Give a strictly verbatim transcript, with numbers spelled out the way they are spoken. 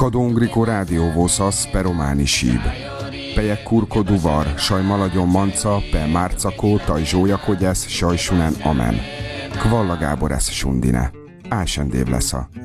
Kadongriko rádióvószasz pe románi síb. Pejek kurko duvar, saj maladjon manca, pe márcakó, taj zsójakogyesz, saj sunen amen. Kvalla Gábor esz sundine. Álsendév lesza,